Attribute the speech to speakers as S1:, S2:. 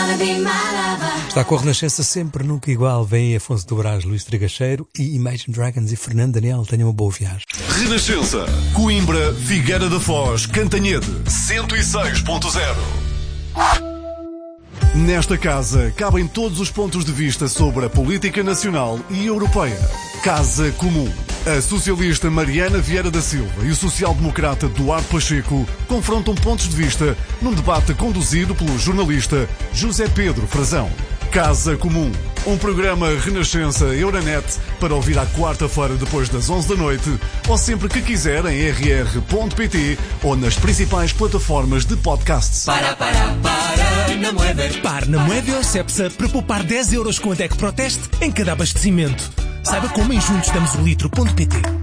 S1: Está com a Renascença sempre, nunca igual. Vem Afonso do Brás, Luís Trigacheiro e Imagine Dragons e Fernando Daniel. Tenham uma boa viagem.
S2: Renascença, Coimbra, Figueira da Foz, Cantanhede, 106.0. Nesta casa cabem todos os pontos de vista sobre a política nacional e europeia. Casa Comum. A socialista Mariana Vieira da Silva e o social-democrata Duarte Pacheco confrontam pontos de vista num debate conduzido pelo jornalista José Pedro Frazão. Casa Comum. Um programa Renascença Euronet para ouvir à quarta-feira depois das 11 da noite ou sempre que quiser em rr.pt ou nas principais plataformas de podcasts.
S3: Par na Moedio Cepsa para poupar 10 euros com a DEC Proteste em cada abastecimento. Saiba como em juntos damos o litro.pt.